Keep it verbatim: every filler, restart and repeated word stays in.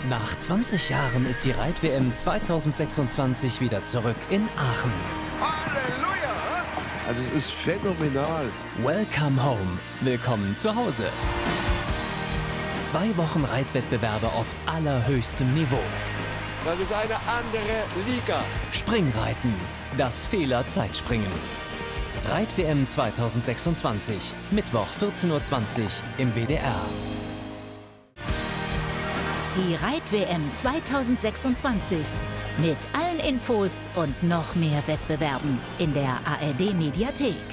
Nach zwanzig Jahren ist die Reit-W M zweitausendsechsundzwanzig wieder zurück in Aachen. Halleluja! Also es ist phänomenal. Welcome home. Willkommen zu Hause. Zwei Wochen Reitwettbewerbe auf allerhöchstem Niveau. Das ist eine andere Liga. Springreiten. Das Fehler-Zeitspringen. Reit-W M zweitausendsechsundzwanzig. Mittwoch vierzehn Uhr zwanzig im W D R. Die Reit-W M zweitausendsechsundzwanzig. Mit allen Infos und noch mehr Wettbewerben in der A R D Mediathek.